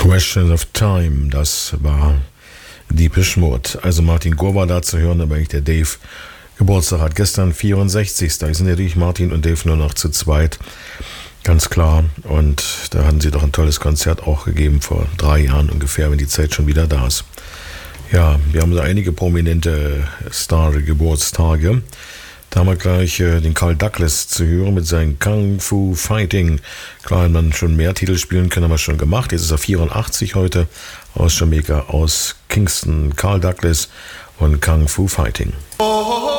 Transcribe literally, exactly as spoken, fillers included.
Question of Time, das war Deepish Mode. Also Martin Gore war da zu hören, aber eigentlich der Dave Geburtstag hat. Gestern vierundsechzigsten Da sind natürlich Martin und Dave nur noch zu zweit. Ganz klar. Und da hatten sie doch ein tolles Konzert auch gegeben, vor drei Jahren ungefähr, wenn die Zeit schon wieder da ist. Ja, wir haben so einige prominente Star-Geburtstage. Da haben wir gleich äh, den Carl Douglas zu hören mit seinem Kung Fu Fighting. Klar, wenn man schon mehr Titel spielen können, haben wir schon gemacht. Jetzt ist er vierundachtzig heute aus Jamaika, aus Kingston. Carl Douglas und Kung Fu Fighting.